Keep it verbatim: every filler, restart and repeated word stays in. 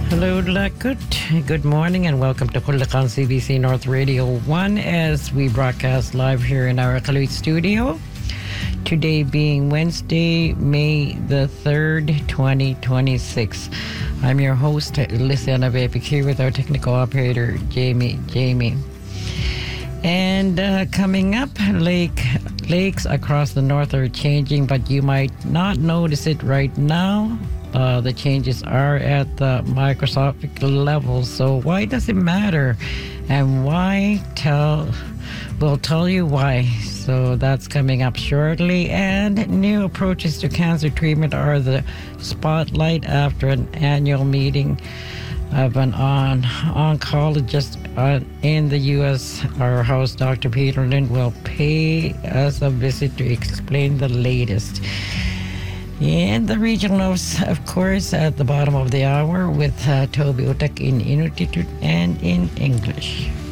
Hello, Lakut. Good morning and welcome to Kulakan C B C North Radio one as we broadcast live here in our Kaluit studio. Today being Wednesday, May the third, twenty twenty-six. I'm your host, Lysiana Vapik, here with our technical operator, Jamie. Jamie. And uh, coming up, lake lakes across the north are changing, but you might not notice it right now. Uh, the changes are at the microscopic level. So why does it matter? And why tell... We'll tell you why. So that's coming up shortly. And new approaches to cancer treatment are the spotlight after an annual meeting of an on oncologist uh, in the U S. Our host, Doctor Peter Lind, will pay us a visit to explain the latest. And the regional news, of course, at the bottom of the hour with uh, Toby Utak in Inuktitut and in English.